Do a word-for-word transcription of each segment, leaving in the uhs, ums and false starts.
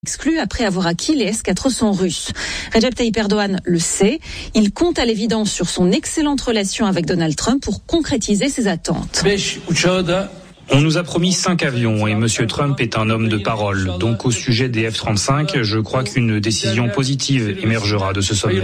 exclu après avoir acquis les S quatre cents russes. Recep Tayyip Erdogan le sait. Il compte à l'évidence sur son excellente relation avec Donald Trump pour concrétiser ses attentes. On nous a promis cinq avions et M. Trump est un homme de parole. Donc au sujet des F trente-cinq, je crois qu'une décision positive émergera de ce sommet.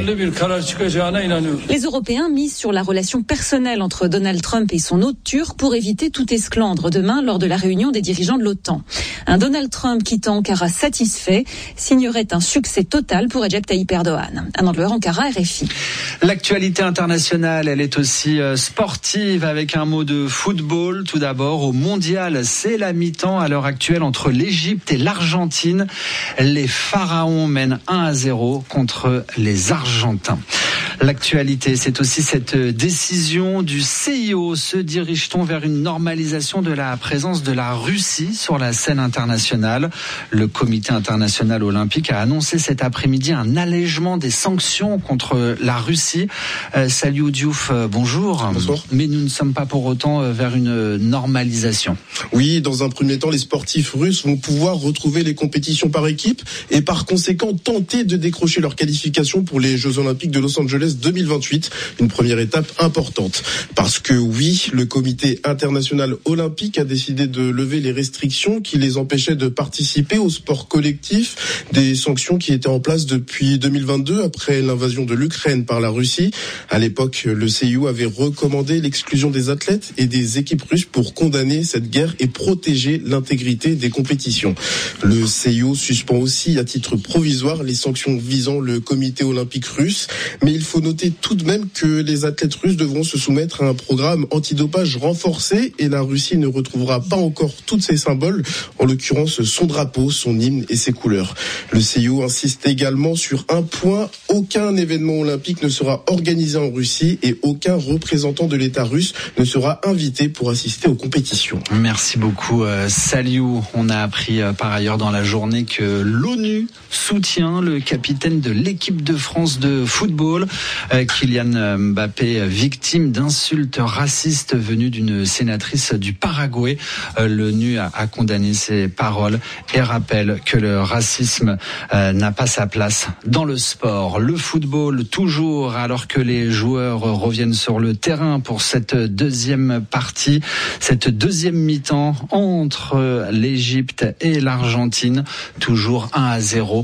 Les Européens misent sur la relation personnelle entre Donald Trump et son hôte turc pour éviter tout esclandre demain lors de la réunion des dirigeants de l'OTAN. Un Donald Trump quittant Ankara satisfait signerait un succès total pour Recep Tayyip Erdogan. Anand Le Ankara, R F I. L'actualité internationale, elle est aussi sportive avec un mot de football. Tout d'abord, au mondial, c'est la mi-temps à l'heure actuelle entre l'Égypte et l'Argentine. Les Pharaons mènent un à zéro contre les Argentins. L'actualité, c'est aussi cette décision du C I O. Se dirige-t-on vers une normalisation de la présence de la Russie sur la scène internationale? Le Comité international olympique a annoncé cet après-midi un allègement des sanctions contre la Russie. Euh, Saliou Diouf, euh, bonjour. Bonsoir. Mais nous ne sommes pas pour autant euh, vers une normalisation. Oui, dans un premier temps, les sportifs russes vont pouvoir retrouver les compétitions par équipe et par conséquent tenter de décrocher leur qualification pour les Jeux Olympiques de Los Angeles deux mille vingt-huit. Une première étape importante. Parce que oui, le Comité international olympique a décidé de lever les restrictions qui les empêchaient de participer au sport collectif. Des sanctions qui étaient en place depuis deux mille vingt-deux après l'invasion de l'Ukraine par la Russie. À l'époque, le C I O avait recommandé l'exclusion des athlètes et des équipes russes pour condamner cette guerre et protéger l'intégrité des compétitions. Le C I O suspend aussi à titre provisoire les sanctions visant le comité olympique russe, mais il faut noter tout de même que les athlètes russes devront se soumettre à un programme antidopage renforcé et la Russie ne retrouvera pas encore tous ses symboles, en l'occurrence son drapeau, son hymne et ses couleurs. Le C I O insiste également sur un point, aucun événement olympique ne sera organisé en Russie et aucun représentant de l'État russe ne sera invité pour assister aux compétitions. Merci beaucoup euh, Saliou. On a appris euh, par ailleurs dans la journée que l'ONU soutient le capitaine de l'équipe de France de football, euh, Kylian Mbappé, victime d'insultes racistes venues d'une sénatrice du Paraguay. Euh, L'ONU a, a condamné ces paroles et rappelle que le racisme euh, n'a pas sa place dans le sport. Le football toujours, alors que les joueurs reviennent sur le terrain pour cette deuxième partie, cette deuxième mi-temps entre l'Égypte et l'Argentine, toujours un à zéro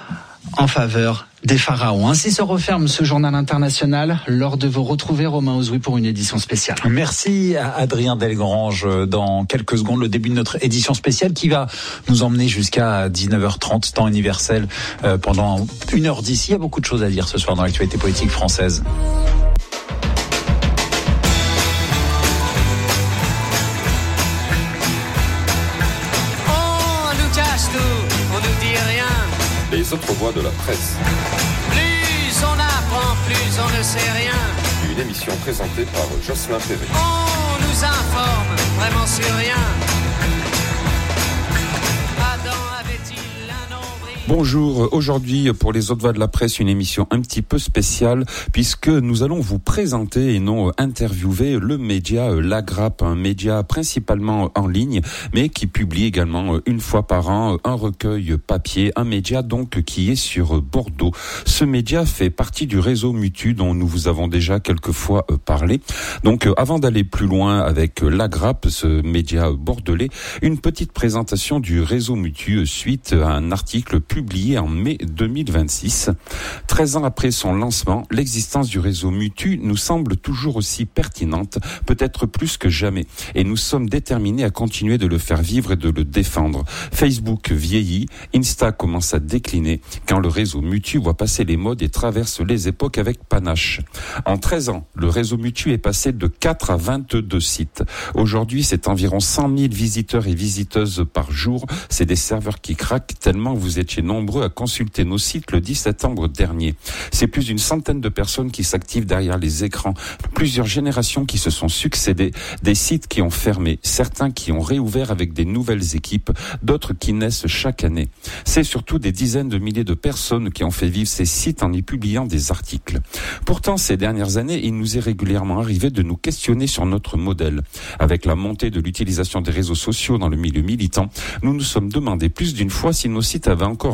en faveur des Pharaons. Ainsi se referme ce journal international. L'heure de vous retrouver, Romain Ozoui, pour une édition spéciale. Merci à Adrien Delgrange. Dans quelques secondes, le début de notre édition spéciale qui va nous emmener jusqu'à dix-neuf heures trente, temps universel, pendant une heure dix. Il y a beaucoup de choses à dire ce soir dans l'actualité politique française. Les autres voix de la presse. Plus on apprend, plus on ne sait rien. Une émission présentée par Jocelyn Perret. On nous informe vraiment sur rien. Adam avait-il un nombril? Bonjour, aujourd'hui pour les autres voix de la presse, une émission un petit peu spéciale puisque nous allons vous présenter et non interviewer le média La Grappe, un média principalement en ligne mais qui publie également une fois par an un recueil papier, un média donc qui est sur Bordeaux. Ce média fait partie du réseau Mutu dont nous vous avons déjà quelques fois parlé. Donc avant d'aller plus loin avec La Grappe, ce média bordelais, une petite présentation du réseau Mutu suite à un article publié en mai deux mille vingt-six. treize ans après son lancement, l'existence du réseau Mutu nous semble toujours aussi pertinente, peut-être plus que jamais. Et nous sommes déterminés à continuer de le faire vivre et de le défendre. Facebook vieillit, Insta commence à décliner, quand le réseau Mutu voit passer les modes et traverse les époques avec panache. En treize ans, le réseau Mutu est passé de quatre à vingt-deux sites. Aujourd'hui, c'est environ cent mille visiteurs et visiteuses par jour. C'est des serveurs qui craquent tellement vous étiez nombreux à consulter nos sites le dix septembre dernier. C'est plus d'une centaine de personnes qui s'activent derrière les écrans, plusieurs générations qui se sont succédées, des sites qui ont fermé, certains qui ont réouvert avec des nouvelles équipes, d'autres qui naissent chaque année. C'est surtout des dizaines de milliers de personnes qui ont fait vivre ces sites en y publiant des articles. Pourtant, ces dernières années, il nous est régulièrement arrivé de nous questionner sur notre modèle. Avec la montée de l'utilisation des réseaux sociaux dans le milieu militant, nous nous sommes demandé plus d'une fois si nos sites avaient encore